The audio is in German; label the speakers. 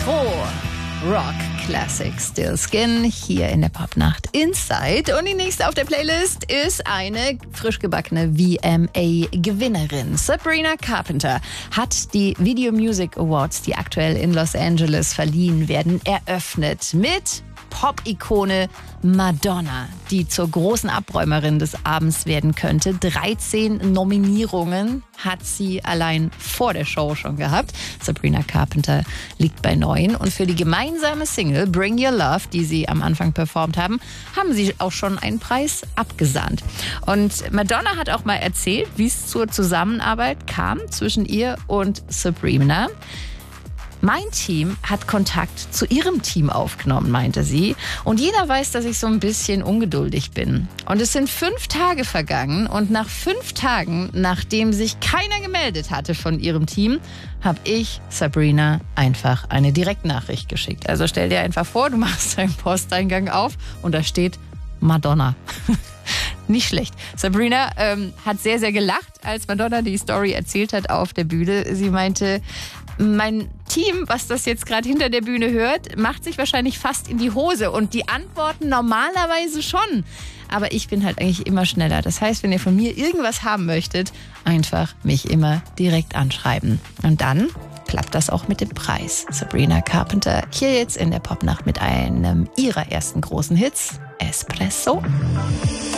Speaker 1: Rock Classic Still Skin hier in der Popnacht Inside. Und die nächste auf der Playlist ist eine frisch gebackene VMA-Gewinnerin. Sabrina Carpenter hat die Video Music Awards, die aktuell in Los Angeles verliehen werden, eröffnet mit Pop-Ikone Madonna, die zur großen Abräumerin des Abends werden könnte. 13 Nominierungen hat sie allein vor der Show schon gehabt. Sabrina Carpenter liegt bei 9. Und für die gemeinsame Single Bring Your Love, die sie am Anfang performt haben, haben sie auch schon einen Preis abgesahnt. Und Madonna hat auch mal erzählt, wie es zur Zusammenarbeit kam zwischen ihr und Sabrina. Mein Team hat Kontakt zu ihrem Team aufgenommen, meinte sie. Und jeder weiß, dass ich so ein bisschen ungeduldig bin. Und es sind 5 Tage vergangen. Und nach 5 Tagen, nachdem sich keiner gemeldet hatte von ihrem Team, habe ich Sabrina einfach eine Direktnachricht geschickt. Also stell dir einfach vor, du machst deinen Posteingang auf und da steht Madonna. Nicht schlecht. Sabrina hat sehr, sehr gelacht, als Madonna die Story erzählt hat auf der Bühne. Sie meinte, mein Team, was das jetzt gerade hinter der Bühne hört, macht sich wahrscheinlich fast in die Hose. Und die antworten normalerweise schon. Aber ich bin halt eigentlich immer schneller. Das heißt, wenn ihr von mir irgendwas haben möchtet, einfach mich immer direkt anschreiben. Und dann klappt das auch mit dem Preis. Sabrina Carpenter hier jetzt in der Popnacht mit einem ihrer ersten großen Hits, Espresso.